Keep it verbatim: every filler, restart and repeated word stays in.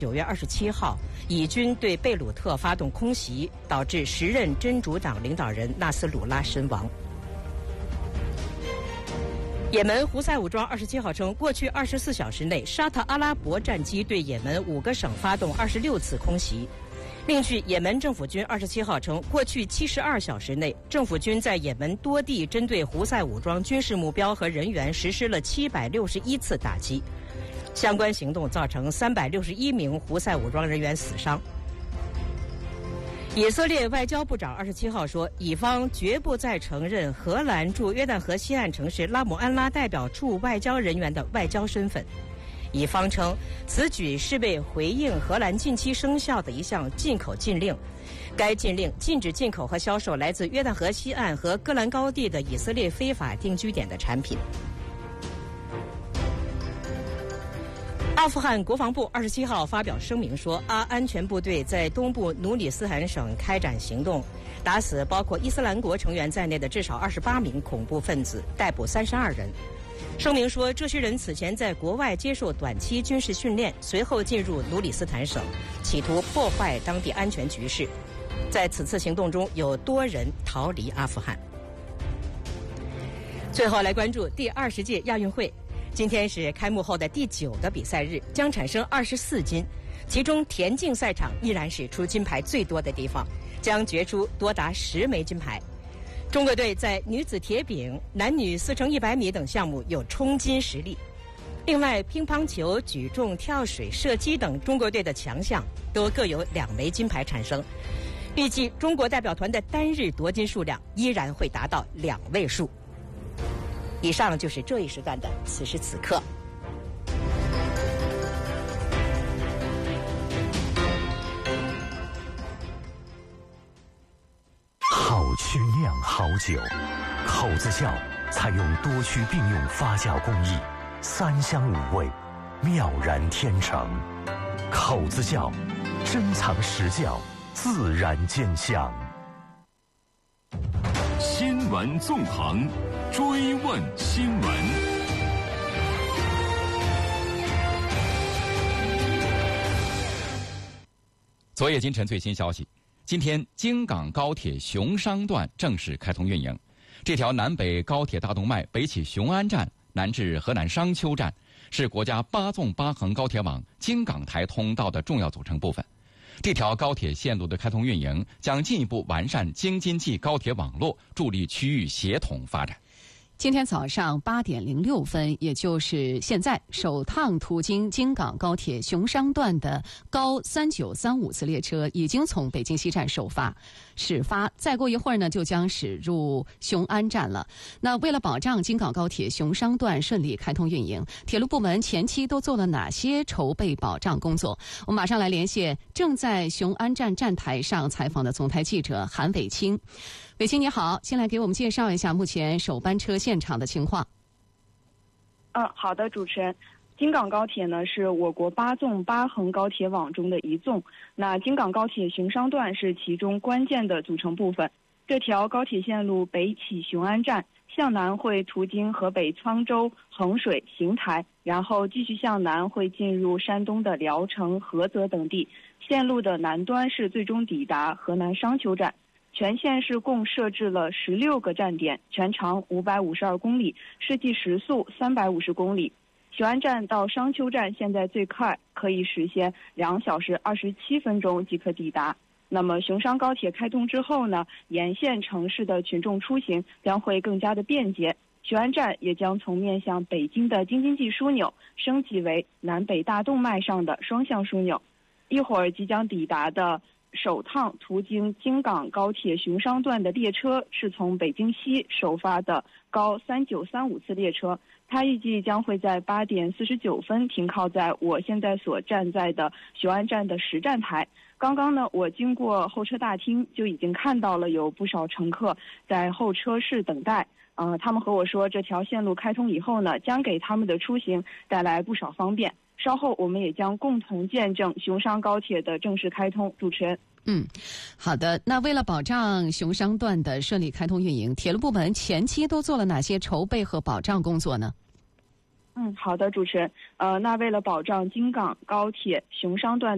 九月二十七号，以军对贝鲁特发动空袭，导致时任真主党领导人纳斯鲁拉身亡。也门胡塞武装二十七号称，过去二十四小时内，沙特阿拉伯战机对也门五个省发动二十六次空袭。另据也门政府军二十七号称，过去七十二小时内，政府军在也门多地针对胡塞武装军事目标和人员实施了七百六十一次打击。相关行动造成三百六十一名胡塞武装人员死伤。以色列外交部长二十七号说，以方绝不再承认荷兰驻约旦河西岸城市拉姆安拉代表处外交人员的外交身份。以方称，此举是为回应荷兰近期生效的一项进口禁令。该禁令禁止进口和销售来自约旦河西岸和戈兰高地的以色列非法定居点的产品。阿富汗国防部二十七号发表声明说，阿安全部队在东部努里斯坦省开展行动，打死包括伊斯兰国成员在内的至少二十八名恐怖分子，逮捕三十二人。声明说，这些人此前在国外接受短期军事训练，随后进入努里斯坦省，企图破坏当地安全局势。在此次行动中，有多人逃离阿富汗。最后来关注第二十届亚运会。今天是开幕后的第九个比赛日，将产生二十四金，其中田径赛场依然是出金牌最多的地方，将决出多达十枚金牌。中国队在女子铁饼、男女四乘一百米等项目有冲金实力。另外，乒乓球、举重、跳水、射击等中国队的强项都各有两枚金牌产生。预计中国代表团的单日夺金数量依然会达到两位数。以上就是这一时段的此时此刻。 好曲酿好酒，口子窖采用多区并用发酵工艺，三香五味，妙然天成。口子窖，珍藏实窖，自然见香。 新闻纵横，追问新闻。 昨夜今晨最新消息，今天京港高铁熊商段正式开通运营。这条南北高铁大动脉北起雄安站，南至河南商丘站，是国家八纵八横高铁网京港台通道的重要组成部分。这条高铁线路的开通运营将进一步完善京津冀高铁网络，助力区域协同发展。 今天早上八点零六分，也就是现在，首趟途经京港高铁熊商段的高三九三五次列车已经从北京西站首发始发，再过一会儿呢，就将驶入雄安站了。那为了保障京港高铁熊商段顺利开通运营，铁路部门前期都做了哪些筹备保障工作？我们马上来连线正在雄安站站台上采访的总台记者韩伟清。伟清你好，先来给我们介绍一下目前首班车现场的情况。 嗯，好的，主持人。京港高铁呢是我国八纵八横高铁网中的一纵，那京港高铁熊商段是其中关键的组成部分。这条高铁线路北起雄安站，向南会途经河北沧州、衡水、邢台，然后继续向南会进入山东的聊城、菏泽等地。线路的南端是最终抵达河南商丘站。全线是共设置了十六个站点，全长五百五十二公里，实际时速三百五十公里。雄安站到商丘站现在最快可以实现两小时二十七分钟即可抵达。那么熊商高铁开通之后呢，沿线城市的群众出行将会更加的便捷。雄安站也将从面向北京的京津冀枢纽升级为南北大动脉上的双向枢纽。一会儿即将抵达的首趟途经京港高铁熊商段的列车是从北京西首发的高三九三五次列车，它预计将会在八点四十九分停靠在我现在所站在的雄安站的实站台。刚刚呢，我经过候车大厅就已经看到了有不少乘客在候车室等待。呃，他们和我说，这条线路开通以后呢，将给他们的出行带来不少方便。稍后我们也将共同见证熊商高铁的正式开通。主持人。 嗯，好的。那为了保障熊商段的顺利开通运营，铁路部门前期都做了哪些筹备和保障工作呢？ 嗯，好的，主持人。呃，那为了保障京港高铁熊商段